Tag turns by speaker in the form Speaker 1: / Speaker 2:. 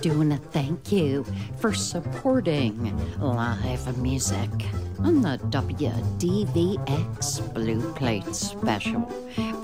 Speaker 1: doing a thank you for supporting live music on the WDVX Blue Plate Special